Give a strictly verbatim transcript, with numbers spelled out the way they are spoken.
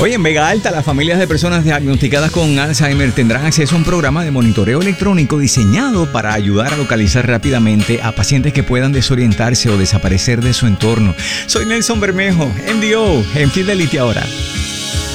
Hoy en Vega Alta, las familias de personas diagnosticadas con Alzheimer tendrán acceso a un programa de monitoreo electrónico diseñado para ayudar a localizar rápidamente a pacientes que puedan desorientarse o desaparecer de su entorno. Soy Nelson Bermejo, M D O, en Fidelity ahora.